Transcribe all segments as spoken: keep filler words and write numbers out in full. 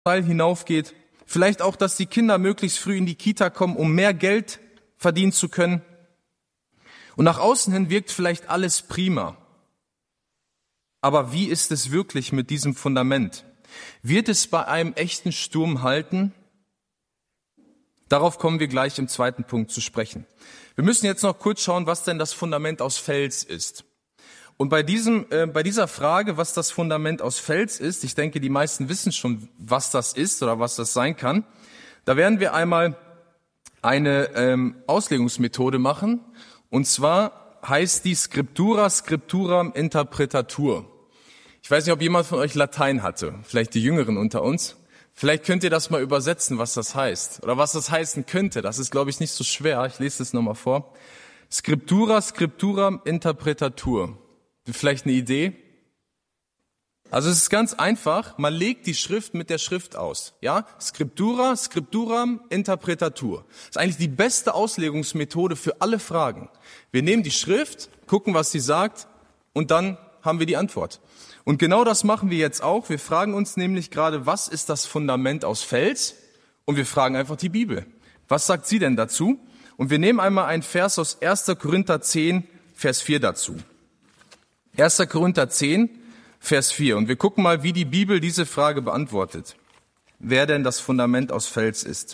hinaufgeht. Vielleicht auch, dass die Kinder möglichst früh in die Kita kommen, um mehr Geld verdienen zu können. Und nach außen hin wirkt vielleicht alles prima. Aber wie ist es wirklich mit diesem Fundament? Wird es bei einem echten Sturm halten? Darauf kommen wir gleich im zweiten Punkt zu sprechen. Wir müssen jetzt noch kurz schauen, was denn das Fundament aus Fels ist. Und bei diesem, äh, bei dieser Frage, was das Fundament aus Fels ist, ich denke, die meisten wissen schon, was das ist oder was das sein kann. Da werden wir einmal eine ähm, Auslegungsmethode machen. Und zwar heißt die Scriptura Scripturam Interpretatur. Ich weiß nicht, ob jemand von euch Latein hatte, vielleicht die Jüngeren unter uns. Vielleicht könnt ihr das mal übersetzen, was das heißt oder was das heißen könnte. Das ist, glaube ich, nicht so schwer. Ich lese das nochmal vor. Scriptura Scripturam Interpretatur. Vielleicht eine Idee? Also es ist ganz einfach. Man legt die Schrift mit der Schrift aus. Ja, Scriptura Scripturam Interpretatur. Das ist eigentlich die beste Auslegungsmethode für alle Fragen. Wir nehmen die Schrift, gucken, was sie sagt, und dann haben wir die Antwort. Und genau das machen wir jetzt auch. Wir fragen uns nämlich gerade, was ist das Fundament aus Fels? Und wir fragen einfach die Bibel. Was sagt sie denn dazu? Und wir nehmen einmal einen Vers aus erster Korinther zehn, Vers vier dazu. erster Korinther zehn, Vers vier. Und wir gucken mal, wie die Bibel diese Frage beantwortet. Wer denn das Fundament aus Fels ist.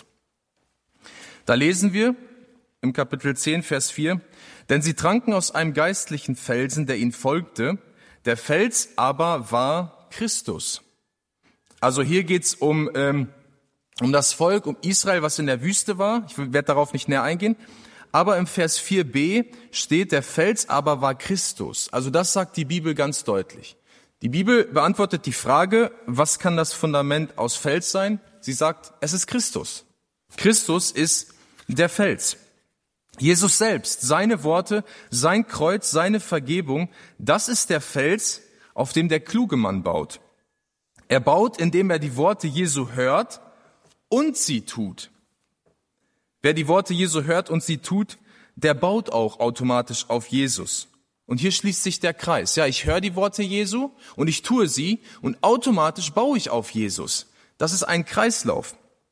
Da lesen wir im Kapitel zehn, Vers vier. Denn sie tranken aus einem geistlichen Felsen, der ihnen folgte. Der Fels aber war Christus. Also hier geht's um, ähm, um das Volk, um Israel, was in der Wüste war. Ich werde darauf nicht näher eingehen. Aber im Vers vier b steht, der Fels aber war Christus. Also das sagt die Bibel ganz deutlich. Die Bibel beantwortet die Frage, was kann das Fundament aus Fels sein? Sie sagt, es ist Christus. Christus ist der Fels. Jesus selbst, seine Worte, sein Kreuz, seine Vergebung, das ist der Fels, auf dem der kluge Mann baut. Er baut, indem er die Worte Jesu hört und sie tut. Wer die Worte Jesu hört und sie tut, der baut auch automatisch auf Jesus. Und hier schließt sich der Kreis. Ja, ich höre die Worte Jesu und ich tue sie und automatisch baue ich auf Jesus. Das ist ein Kreislauf.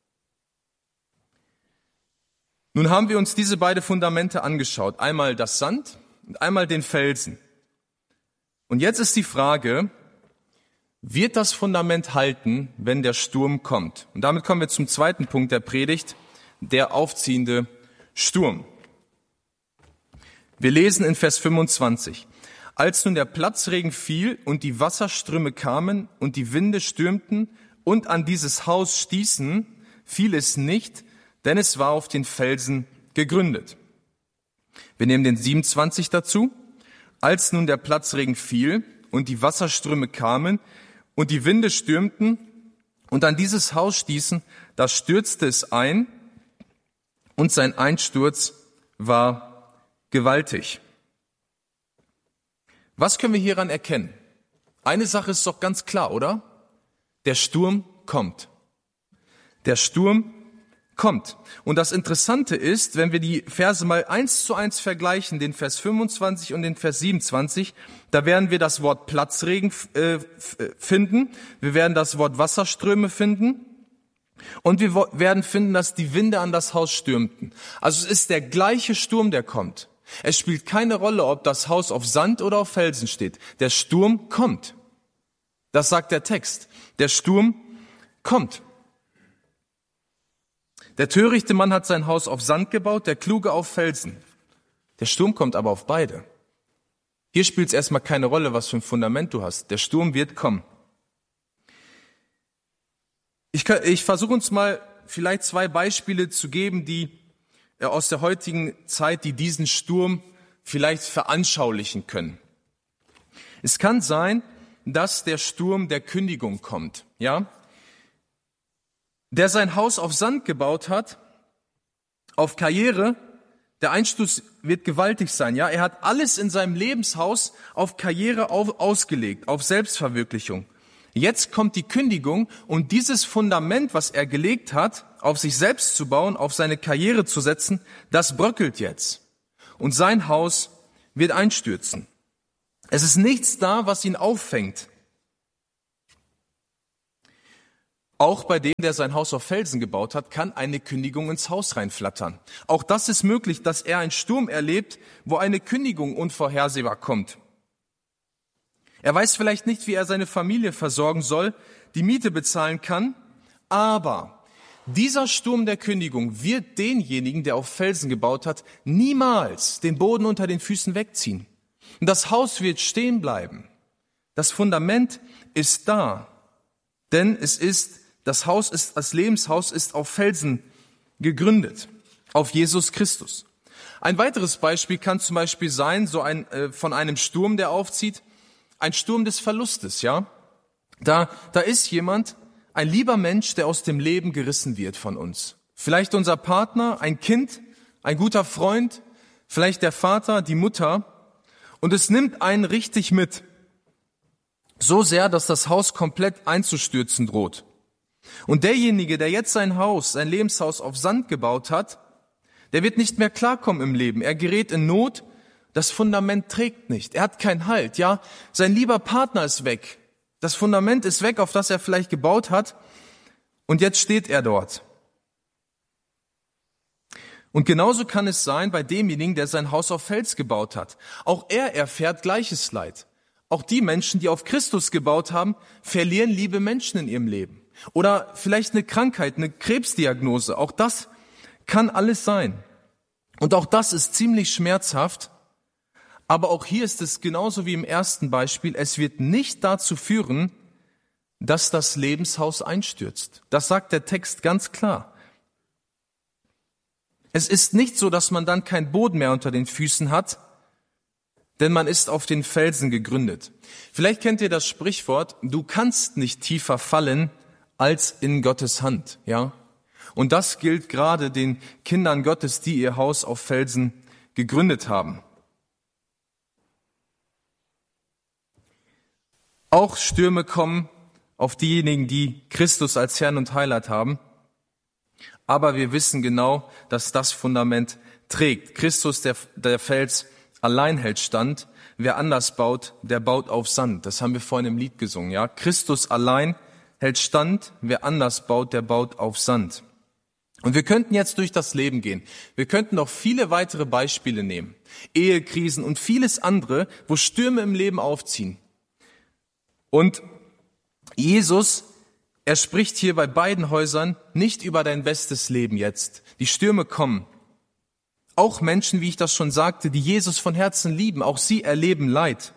Nun haben wir uns diese beiden Fundamente angeschaut. Einmal das Sand und einmal den Felsen. Und jetzt ist die Frage, wird das Fundament halten, wenn der Sturm kommt? Und damit kommen wir zum zweiten Punkt der Predigt, der aufziehende Sturm. Wir lesen in Vers fünfundzwanzig. Als nun der Platzregen fiel und die Wasserströme kamen und die Winde stürmten und an dieses Haus stießen, fiel es nicht, denn es war auf den Felsen gegründet. Wir nehmen den siebenundzwanzig dazu. Als nun der Platzregen fiel und die Wasserströme kamen und die Winde stürmten und an dieses Haus stießen, da stürzte es ein und sein Einsturz war gewaltig. Was können wir hieran erkennen? Eine Sache ist doch ganz klar, oder? Der Sturm kommt. Der Sturm kommt. Und das Interessante ist, wenn wir die Verse mal eins zu eins vergleichen, den Vers fünfundzwanzig und den Vers siebenundzwanzig, da werden wir das Wort Platzregen äh, finden, wir werden das Wort Wasserströme finden und wir werden finden, dass die Winde an das Haus stürmten. Also es ist der gleiche Sturm, der kommt. Es spielt keine Rolle, ob das Haus auf Sand oder auf Felsen steht. Der Sturm kommt. Das sagt der Text. Der Sturm kommt. Der törichte Mann hat sein Haus auf Sand gebaut, der kluge auf Felsen. Der Sturm kommt aber auf beide. Hier spielt es erstmal keine Rolle, was für ein Fundament du hast. Der Sturm wird kommen. Ich, ich versuche uns mal vielleicht zwei Beispiele zu geben, die aus der heutigen Zeit, die diesen Sturm vielleicht veranschaulichen können. Es kann sein, dass der Sturm der Kündigung kommt, ja? Der sein Haus auf Sand gebaut hat, auf Karriere, der Einsturz wird gewaltig sein, ja? Er hat alles in seinem Lebenshaus auf Karriere auf, ausgelegt, auf Selbstverwirklichung. Jetzt kommt die Kündigung und dieses Fundament, was er gelegt hat, auf sich selbst zu bauen, auf seine Karriere zu setzen, das bröckelt jetzt. Und sein Haus wird einstürzen. Es ist nichts da, was ihn auffängt. Auch bei dem, der sein Haus auf Felsen gebaut hat, kann eine Kündigung ins Haus reinflattern. Auch das ist möglich, dass er einen Sturm erlebt, wo eine Kündigung unvorhersehbar kommt. Er weiß vielleicht nicht, wie er seine Familie versorgen soll, die Miete bezahlen kann, aber dieser Sturm der Kündigung wird denjenigen, der auf Felsen gebaut hat, niemals den Boden unter den Füßen wegziehen. Und das Haus wird stehen bleiben. Das Fundament ist da, denn es ist, das Haus ist, das Lebenshaus ist auf Felsen gegründet, auf Jesus Christus. Ein weiteres Beispiel kann zum Beispiel sein, so ein, äh, von einem Sturm, der aufzieht, ein Sturm des Verlustes, ja. Da, da ist jemand, ein lieber Mensch, der aus dem Leben gerissen wird von uns. Vielleicht unser Partner, ein Kind, ein guter Freund, vielleicht der Vater, die Mutter. Und es nimmt einen richtig mit. So sehr, dass das Haus komplett einzustürzen droht. Und derjenige, der jetzt sein Haus, sein Lebenshaus auf Sand gebaut hat, der wird nicht mehr klarkommen im Leben. Er gerät in Not, das Fundament trägt nicht. Er hat keinen Halt, ja. Sein lieber Partner ist weg. Das Fundament ist weg, auf das er vielleicht gebaut hat. Und jetzt steht er dort. Und genauso kann es sein bei demjenigen, der sein Haus auf Fels gebaut hat. Auch er erfährt gleiches Leid. Auch die Menschen, die auf Christus gebaut haben, verlieren liebe Menschen in ihrem Leben. Oder vielleicht eine Krankheit, eine Krebsdiagnose. Auch das kann alles sein. Und auch das ist ziemlich schmerzhaft. Aber auch hier ist es genauso wie im ersten Beispiel. Es wird nicht dazu führen, dass das Lebenshaus einstürzt. Das sagt der Text ganz klar. Es ist nicht so, dass man dann keinen Boden mehr unter den Füßen hat, denn man ist auf den Felsen gegründet. Vielleicht kennt ihr das Sprichwort, du kannst nicht tiefer fallen als in Gottes Hand, ja? Und das gilt gerade den Kindern Gottes, die ihr Haus auf Felsen gegründet haben. Auch Stürme kommen auf diejenigen, die Christus als Herrn und Heiland haben. Aber wir wissen genau, dass das Fundament trägt. Christus, der, der Fels, allein hält stand. Wer anders baut, der baut auf Sand. Das haben wir vorhin im Lied gesungen, ja. Christus allein hält stand. Wer anders baut, der baut auf Sand. Und wir könnten jetzt durch das Leben gehen. Wir könnten noch viele weitere Beispiele nehmen. Ehekrisen und vieles andere, wo Stürme im Leben aufziehen. Und Jesus, er spricht hier bei beiden Häusern nicht über dein bestes Leben jetzt. Die Stürme kommen. Auch Menschen, wie ich das schon sagte, die Jesus von Herzen lieben, auch sie erleben Leid.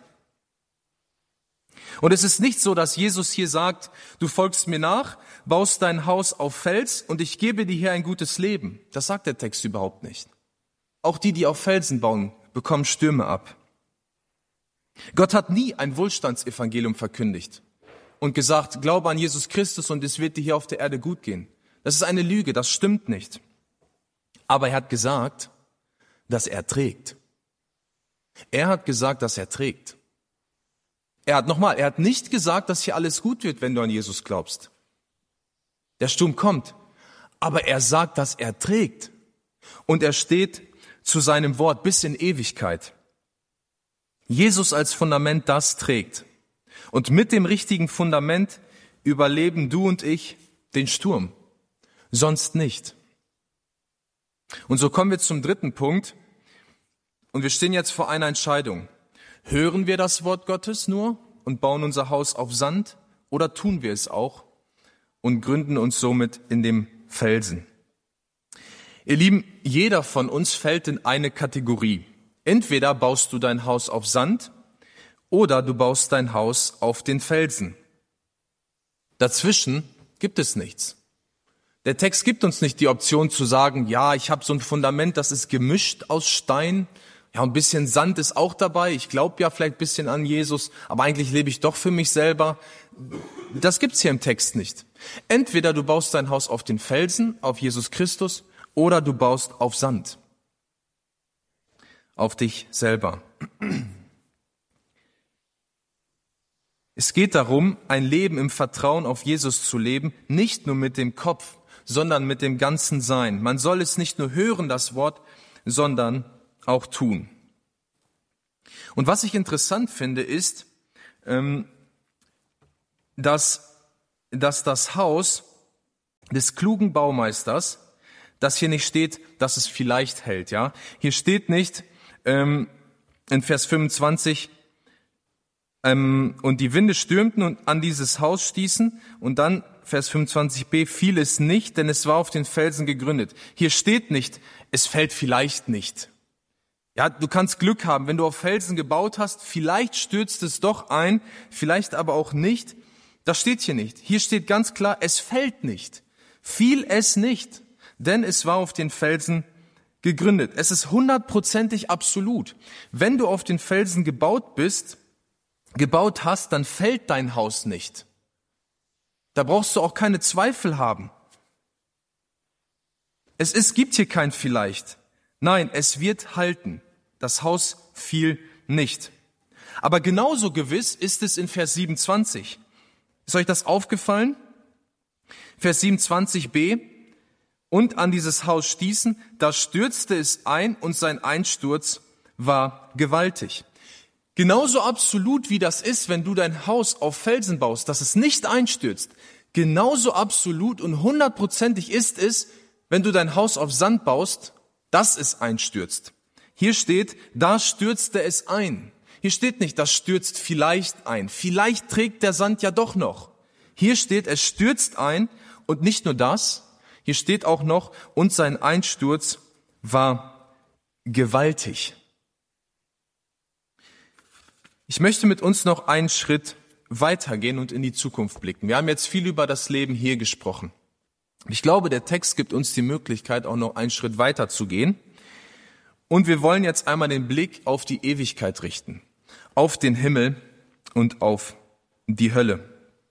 Und es ist nicht so, dass Jesus hier sagt, du folgst mir nach, baust dein Haus auf Fels und ich gebe dir hier ein gutes Leben. Das sagt der Text überhaupt nicht. Auch die, die auf Felsen bauen, bekommen Stürme ab. Gott hat nie ein Wohlstandsevangelium verkündigt und gesagt, glaube an Jesus Christus und es wird dir hier auf der Erde gut gehen. Das ist eine Lüge, das stimmt nicht. Aber er hat gesagt, dass er trägt. Er hat gesagt, dass er trägt. Er hat nochmal, er hat nicht gesagt, dass hier alles gut wird, wenn du an Jesus glaubst. Der Sturm kommt, aber er sagt, dass er trägt. Und er steht zu seinem Wort bis in Ewigkeit. Jesus als Fundament, das trägt. Und mit dem richtigen Fundament überleben du und ich den Sturm. Sonst nicht. Und so kommen wir zum dritten Punkt. Und wir stehen jetzt vor einer Entscheidung. Hören wir das Wort Gottes nur und bauen unser Haus auf Sand oder tun wir es auch und gründen uns somit in dem Felsen? Ihr Lieben, jeder von uns fällt in eine Kategorie. Entweder baust du dein Haus auf Sand oder du baust dein Haus auf den Felsen. Dazwischen gibt es nichts. Der Text gibt uns nicht die Option zu sagen, ja, ich habe so ein Fundament, das ist gemischt aus Stein. Ja, ein bisschen Sand ist auch dabei. Ich glaube ja vielleicht ein bisschen an Jesus, aber eigentlich lebe ich doch für mich selber. Das gibt's hier im Text nicht. Entweder du baust dein Haus auf den Felsen, auf Jesus Christus, oder du baust auf Sand. Auf dich selber. Es geht darum, ein Leben im Vertrauen auf Jesus zu leben, nicht nur mit dem Kopf, sondern mit dem ganzen Sein. Man soll es nicht nur hören, das Wort, sondern auch tun. Und was ich interessant finde, ist, dass, dass das Haus des klugen Baumeisters, dass hier nicht steht, dass es vielleicht hält. Ja, hier steht nicht ähm, in Vers fünfundzwanzig, ähm, und die Winde stürmten und an dieses Haus stießen, und dann Vers fünfundzwanzig b, fiel es nicht, denn es war auf den Felsen gegründet. Hier steht nicht, es fällt vielleicht nicht. Ja, du kannst Glück haben, wenn du auf Felsen gebaut hast, vielleicht stürzt es doch ein, vielleicht aber auch nicht. Das steht hier nicht. Hier steht ganz klar, es fällt nicht. Fiel es nicht, denn es war auf den Felsen gegründet. Es ist hundertprozentig absolut. Wenn du auf den Felsen gebaut bist, gebaut hast, dann fällt dein Haus nicht. Da brauchst du auch keine Zweifel haben. Es ist, gibt hier kein vielleicht. Nein, es wird halten. Das Haus fiel nicht. Aber genauso gewiss ist es in Vers siebenundzwanzig. Ist euch das aufgefallen? Vers siebenundzwanzig b. Und an dieses Haus stießen, da stürzte es ein und sein Einsturz war gewaltig. Genauso absolut wie das ist, wenn du dein Haus auf Felsen baust, dass es nicht einstürzt, genauso absolut und hundertprozentig ist es, wenn du dein Haus auf Sand baust, dass es einstürzt. Hier steht, da stürzte es ein. Hier steht nicht, das stürzt vielleicht ein. Vielleicht trägt der Sand ja doch noch. Hier steht, es stürzt ein, und nicht nur das, hier steht auch noch, und sein Einsturz war gewaltig. Ich möchte mit uns noch einen Schritt weitergehen und in die Zukunft blicken. Wir haben jetzt viel über das Leben hier gesprochen. Ich glaube, der Text gibt uns die Möglichkeit, auch noch einen Schritt weiter zu gehen. Und wir wollen jetzt einmal den Blick auf die Ewigkeit richten, auf den Himmel und auf die Hölle.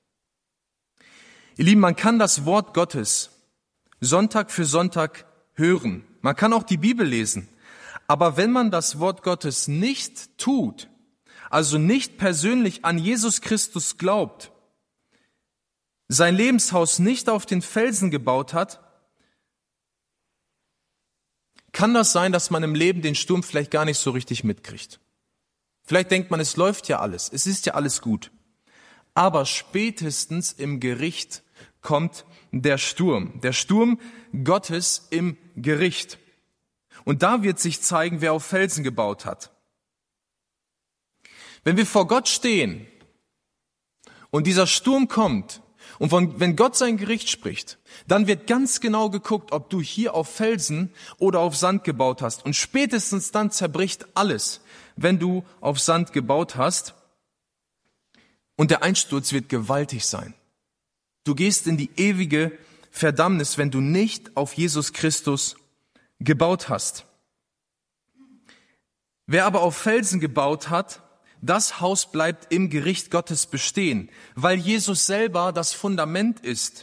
Ihr Lieben, man kann das Wort Gottes Sonntag für Sonntag hören. Man kann auch die Bibel lesen. Aber wenn man das Wort Gottes nicht tut, also nicht persönlich an Jesus Christus glaubt, sein Lebenshaus nicht auf den Felsen gebaut hat, kann das sein, dass man im Leben den Sturm vielleicht gar nicht so richtig mitkriegt. Vielleicht denkt man, es läuft ja alles, es ist ja alles gut. Aber spätestens im Gericht kommt der Sturm, der Sturm Gottes im Gericht. Und da wird sich zeigen, wer auf Felsen gebaut hat. Wenn wir vor Gott stehen und dieser Sturm kommt und von, wenn Gott sein Gericht spricht, dann wird ganz genau geguckt, ob du hier auf Felsen oder auf Sand gebaut hast. Und spätestens dann zerbricht alles, wenn du auf Sand gebaut hast. Und der Einsturz wird gewaltig sein. Du gehst in die ewige Verdammnis, wenn du nicht auf Jesus Christus gebaut hast. Wer aber auf Felsen gebaut hat, das Haus bleibt im Gericht Gottes bestehen, weil Jesus selber das Fundament ist.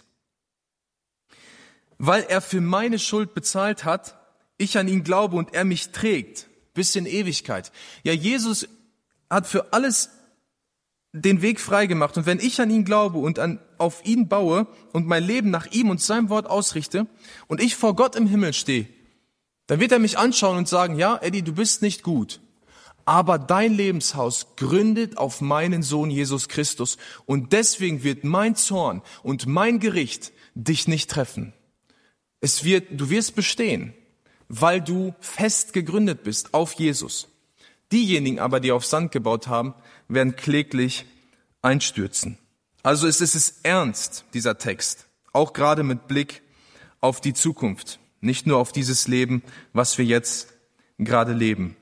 Weil er für meine Schuld bezahlt hat, ich an ihn glaube und er mich trägt bis in Ewigkeit. Ja, Jesus hat für alles den Weg freigemacht. Und wenn ich an ihn glaube und an, auf ihn baue und mein Leben nach ihm und seinem Wort ausrichte und ich vor Gott im Himmel stehe, dann wird er mich anschauen und sagen, ja, Eddie, du bist nicht gut. Aber dein Lebenshaus gründet auf meinen Sohn Jesus Christus. Und deswegen wird mein Zorn und mein Gericht dich nicht treffen. Es wird, du wirst bestehen, weil du fest gegründet bist auf Jesus. Diejenigen aber, die auf Sand gebaut haben, werden kläglich einstürzen. Also es ist ernst, dieser Text. Auch gerade mit Blick auf die Zukunft. Nicht nur auf dieses Leben, was wir jetzt gerade leben.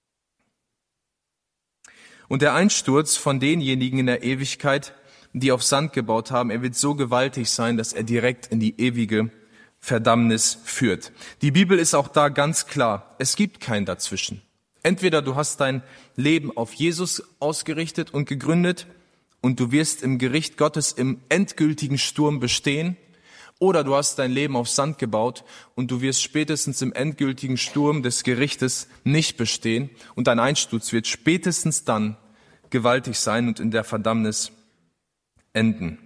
Und der Einsturz von denjenigen in der Ewigkeit, die auf Sand gebaut haben, er wird so gewaltig sein, dass er direkt in die ewige Verdammnis führt. Die Bibel ist auch da ganz klar. Es gibt kein Dazwischen. Entweder du hast dein Leben auf Jesus ausgerichtet und gegründet und du wirst im Gericht Gottes im endgültigen Sturm bestehen, oder du hast dein Leben auf Sand gebaut und du wirst spätestens im endgültigen Sturm des Gerichtes nicht bestehen und dein Einsturz wird spätestens dann gewaltig sein und in der Verdammnis enden.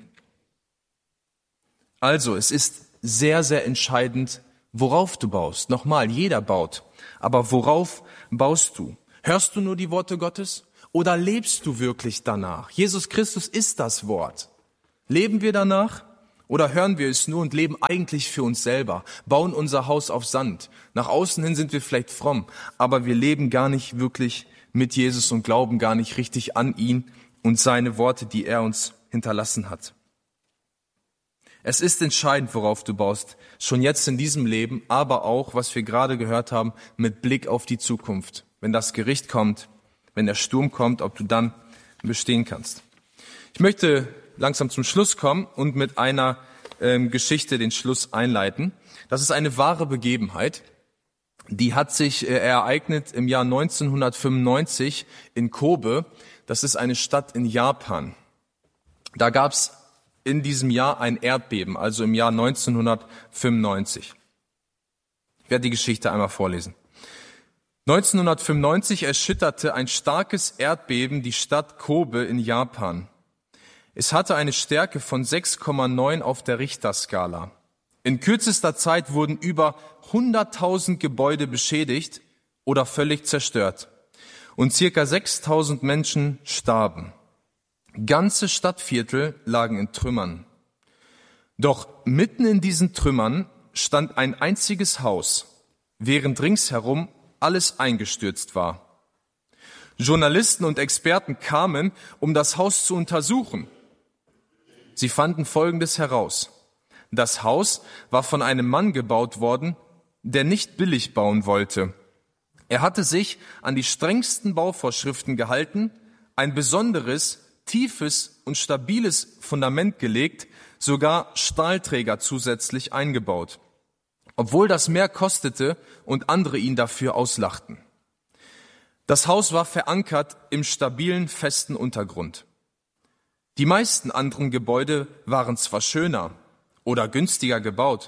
Also, es ist sehr, sehr entscheidend, worauf du baust. Nochmal, jeder baut. Aber worauf baust du? Hörst du nur die Worte Gottes oder lebst du wirklich danach? Jesus Christus ist das Wort. Leben wir danach? Oder hören wir es nur und leben eigentlich für uns selber, bauen unser Haus auf Sand. Nach außen hin sind wir vielleicht fromm, aber wir leben gar nicht wirklich mit Jesus und glauben gar nicht richtig an ihn und seine Worte, die er uns hinterlassen hat. Es ist entscheidend, worauf du baust, schon jetzt in diesem Leben, aber auch, was wir gerade gehört haben, mit Blick auf die Zukunft. Wenn das Gericht kommt, wenn der Sturm kommt, ob du dann bestehen kannst. Ich möchte langsam zum Schluss kommen und mit einer ähm, Geschichte den Schluss einleiten. Das ist eine wahre Begebenheit. Die hat sich äh, ereignet im Jahr neunzehnhundertfünfundneunzig in Kobe. Das ist eine Stadt in Japan. Da gab es in diesem Jahr ein Erdbeben, also im Jahr neunzehnhundertfünfundneunzig. Ich werde die Geschichte einmal vorlesen. neunzehnhundertfünfundneunzig erschütterte ein starkes Erdbeben die Stadt Kobe in Japan. Es hatte eine Stärke von sechs Komma neun auf der Richterskala. In kürzester Zeit wurden über hunderttausend Gebäude beschädigt oder völlig zerstört und circa sechstausend Menschen starben. Ganze Stadtviertel lagen in Trümmern. Doch mitten in diesen Trümmern stand ein einziges Haus, während ringsherum alles eingestürzt war. Journalisten und Experten kamen, um das Haus zu untersuchen. Sie fanden Folgendes heraus. Das Haus war von einem Mann gebaut worden, der nicht billig bauen wollte. Er hatte sich an die strengsten Bauvorschriften gehalten, ein besonderes, tiefes und stabiles Fundament gelegt, sogar Stahlträger zusätzlich eingebaut, obwohl das mehr kostete und andere ihn dafür auslachten. Das Haus war verankert im stabilen, festen Untergrund. Die meisten anderen Gebäude waren zwar schöner oder günstiger gebaut,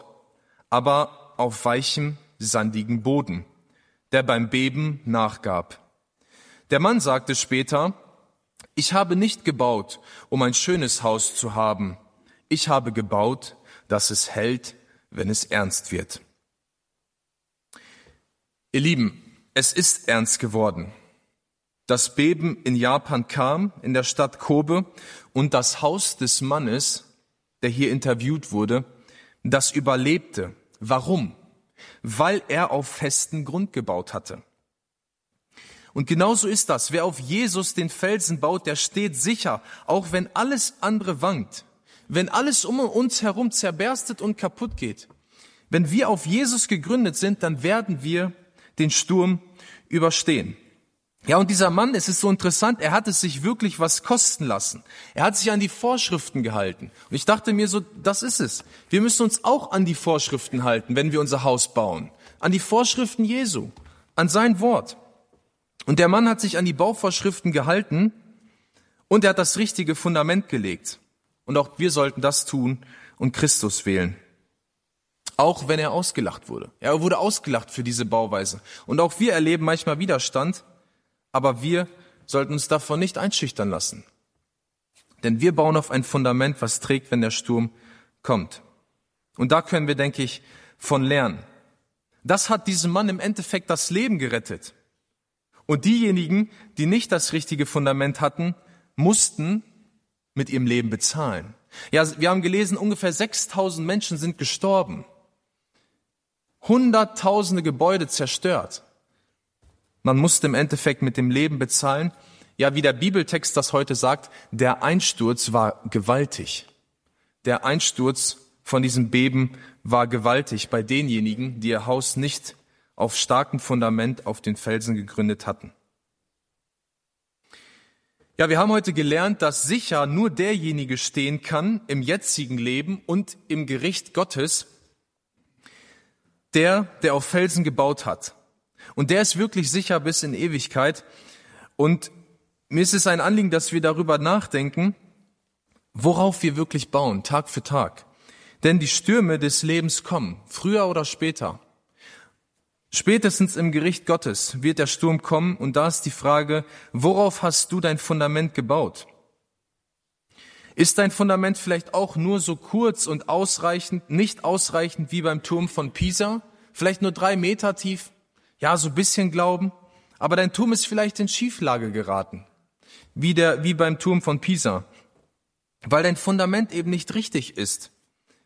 aber auf weichem, sandigem Boden, der beim Beben nachgab. Der Mann sagte später: Ich habe nicht gebaut, um ein schönes Haus zu haben. Ich habe gebaut, dass es hält, wenn es ernst wird. Ihr Lieben, es ist ernst geworden. Das Beben in Japan kam, in der Stadt Kobe, und das Haus des Mannes, der hier interviewt wurde, das überlebte. Warum? Weil er auf festen Grund gebaut hatte. Und genauso ist das. Wer auf Jesus den Felsen baut, der steht sicher, auch wenn alles andere wankt. Wenn alles um uns herum zerberstet und kaputt geht. Wenn wir auf Jesus gegründet sind, dann werden wir den Sturm überstehen. Ja, und dieser Mann, es ist so interessant, er hat es sich wirklich was kosten lassen. Er hat sich an die Vorschriften gehalten. Und ich dachte mir so, das ist es. Wir müssen uns auch an die Vorschriften halten, wenn wir unser Haus bauen. An die Vorschriften Jesu, an sein Wort. Und der Mann hat sich an die Bauvorschriften gehalten und er hat das richtige Fundament gelegt. Und auch wir sollten das tun und Christus wählen. Auch wenn er ausgelacht wurde. Er wurde ausgelacht für diese Bauweise. Und auch wir erleben manchmal Widerstand, aber wir sollten uns davon nicht einschüchtern lassen. Denn wir bauen auf ein Fundament, was trägt, wenn der Sturm kommt. Und da können wir, denke ich, von lernen. Das hat diesem Mann im Endeffekt das Leben gerettet. Und diejenigen, die nicht das richtige Fundament hatten, mussten mit ihrem Leben bezahlen. Ja, wir haben gelesen, ungefähr sechstausend Menschen sind gestorben. Hunderttausende Gebäude zerstört. Man musste im Endeffekt mit dem Leben bezahlen. Ja, wie der Bibeltext das heute sagt, der Einsturz war gewaltig. Der Einsturz von diesem Beben war gewaltig bei denjenigen, die ihr Haus nicht auf starkem Fundament auf den Felsen gegründet hatten. Ja, wir haben heute gelernt, dass sicher nur derjenige stehen kann im jetzigen Leben und im Gericht Gottes, der, der auf Felsen gebaut hat. Und der ist wirklich sicher bis in Ewigkeit. Und mir ist es ein Anliegen, dass wir darüber nachdenken, worauf wir wirklich bauen, Tag für Tag. Denn die Stürme des Lebens kommen, früher oder später. Spätestens im Gericht Gottes wird der Sturm kommen und da ist die Frage, worauf hast du dein Fundament gebaut? Ist dein Fundament vielleicht auch nur so kurz und ausreichend, nicht ausreichend wie beim Turm von Pisa? Vielleicht nur drei Meter tief? Ja, so ein bisschen Glauben. Aber dein Turm ist vielleicht in Schieflage geraten, wie, der, wie beim Turm von Pisa, weil dein Fundament eben nicht richtig ist.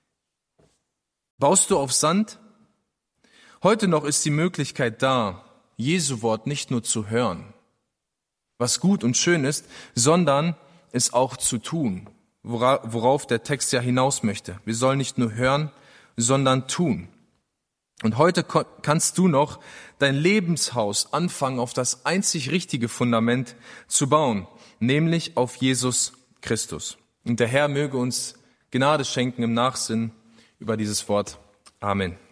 Baust du auf Sand? Heute noch ist die Möglichkeit da, Jesu Wort nicht nur zu hören, was gut und schön ist, sondern es auch zu tun, worauf der Text ja hinaus möchte. Wir sollen nicht nur hören, sondern tun. Und heute kannst du noch dein Lebenshaus anfangen, auf das einzig richtige Fundament zu bauen, nämlich auf Jesus Christus. Und der Herr möge uns Gnade schenken im Nachsinn über dieses Wort. Amen.